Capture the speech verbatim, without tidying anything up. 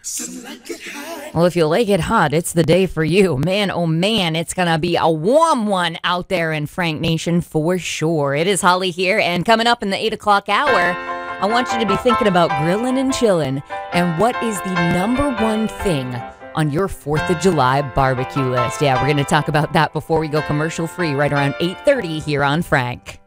Well, if you like it hot, it's the day for you. Man, oh man, it's going to be a warm one out there in Frank Nation for sure. It is Holly here, and coming up in the eight o'clock hour, I want you to be thinking about grilling and chilling and what is the number one thing on your fourth of July barbecue list. Yeah, we're going to talk about that before we go commercial free right around eight thirty here on Frank.